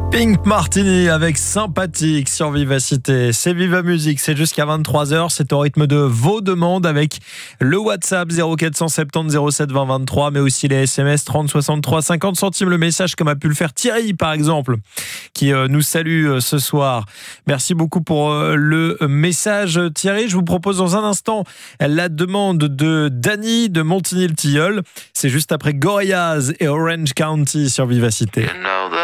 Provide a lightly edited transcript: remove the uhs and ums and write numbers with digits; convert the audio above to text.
Pink Martini avec Sympathique sur Vivacité. C'est Viva Musique, c'est jusqu'à 23h, c'est au rythme de vos demandes avec le WhatsApp 0470 07 20 23, mais aussi les SMS 30 63 50 centimes le message, comme a pu le faire Thierry par exemple, qui nous salue ce soir. Merci beaucoup pour le message Thierry. Je vous propose dans un instant la demande de Dany de Montigny-le-Tilleul. C'est juste après Gorillaz et Orange County sur Vivacité.